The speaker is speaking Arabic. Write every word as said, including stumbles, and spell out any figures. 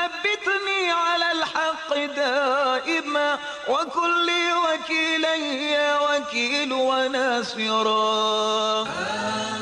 وثبتني على الحق دائما وكن لي وكيلا يا وكيل وناصرا.